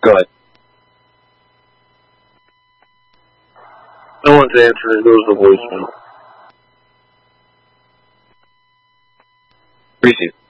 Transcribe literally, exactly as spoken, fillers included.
Go ahead. No one's answering. It goes to voicemail. Receive.